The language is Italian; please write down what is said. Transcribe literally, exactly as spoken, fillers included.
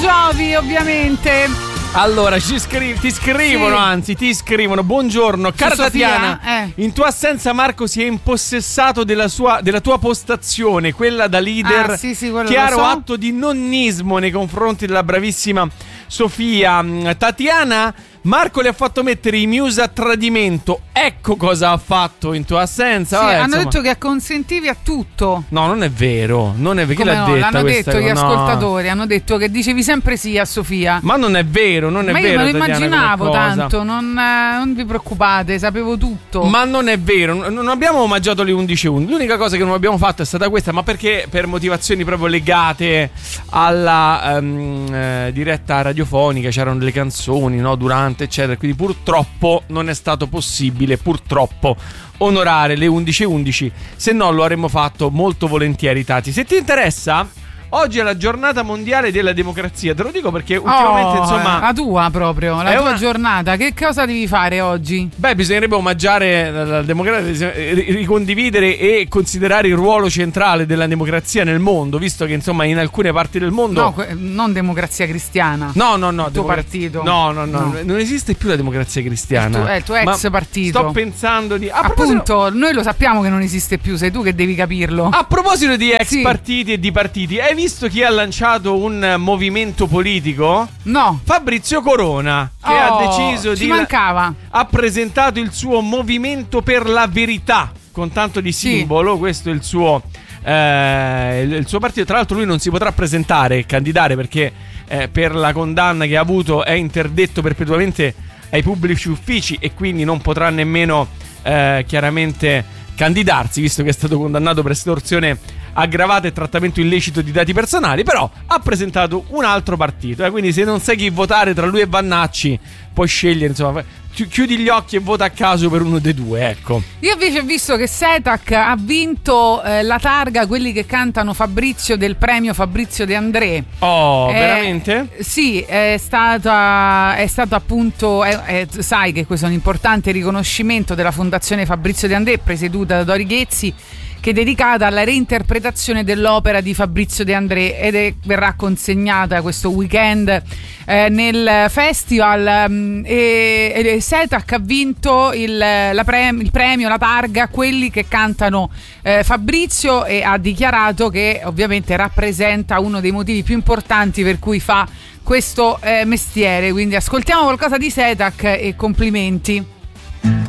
Jovi, ovviamente. Allora, ci scri- ti scrivono, sì. anzi, ti scrivono: buongiorno, cara Su Tatiana. Eh. In tua assenza, Marco si è impossessato della, sua, della tua postazione, quella da leader. Ah, sì, sì, quello chiaro lo so. atto di nonnismo nei confronti della bravissima Sofia. Tatiana, Marco le ha fatto mettere i Muse a tradimento. Ecco cosa ha fatto in tua assenza. Sì, Vabbè, hanno insomma. detto che acconsentivi a tutto. No, non è vero. Non è vero. Chi Come l'ha no? detta L'hanno questa detto gli cosa? ascoltatori. Hanno detto che dicevi sempre sì a Sofia. Ma non è vero, non è Ma vero. io me lo Tatiana, immaginavo come cosa. tanto. Non, eh, non vi preoccupate, sapevo tutto. Ma non è vero, non abbiamo omaggiato le undici e undici. L'unica cosa che non abbiamo fatto è stata questa, ma perché per motivazioni proprio legate alla um, eh, diretta radiofonica, c'erano delle canzoni, no, durante, eccetera. Quindi purtroppo non è stato possibile, purtroppo, onorare le undici e undici. Se no lo avremmo fatto molto volentieri, Tati. Se ti interessa, oggi è la giornata mondiale della democrazia. Te lo dico perché ultimamente, oh, insomma, la tua proprio, la è tua una... giornata. Che cosa devi fare oggi? Beh, bisognerebbe omaggiare la democrazia, ricondividere e considerare il ruolo centrale della democrazia nel mondo, visto che insomma in alcune parti del mondo No, que- non Democrazia Cristiana. No, no, no, il tuo demogra- partito. No, no, no, No. non esiste più la Democrazia Cristiana. Il tuo- è il tuo ex Ma partito. Sto pensando di a Appunto, proposito... noi lo sappiamo che non esiste più, sei tu che devi capirlo. A proposito di ex Sì. partiti e di partiti, hai visto chi ha lanciato un movimento politico? No. Fabrizio Corona, che Oh, ha deciso ci di mancava. ha presentato il suo Movimento per la Verità con tanto di Sì. simbolo. Questo è il suo eh, il, il suo partito. Tra l'altro lui non si potrà presentare e candidare perché eh, per la condanna che ha avuto è interdetto perpetuamente ai pubblici uffici e quindi non potrà nemmeno eh, chiaramente candidarsi, visto che è stato condannato per estorsione aggravata e trattamento illecito di dati personali. Però ha presentato un altro partito, eh, quindi se non sai chi votare tra lui e Vannacci puoi scegliere, insomma, chi- chiudi gli occhi e vota a caso per uno dei due, ecco. Io invece ho visto che Setac ha vinto eh, la targa, quelli che cantano Fabrizio, del premio Fabrizio De André. Oh, Eh, veramente? Sì, è stata è stato appunto è- è- sai che questo è un importante riconoscimento della Fondazione Fabrizio De André, presieduta da Dori Ghezzi, che è dedicata alla reinterpretazione dell'opera di Fabrizio De André ed è, verrà consegnata questo weekend eh, nel festival mh, e, e Setac ha vinto il, la pre- il premio, la targa, quelli che cantano eh, Fabrizio, e ha dichiarato che ovviamente rappresenta uno dei motivi più importanti per cui fa questo eh, mestiere. Quindi ascoltiamo qualcosa di Setac e complimenti.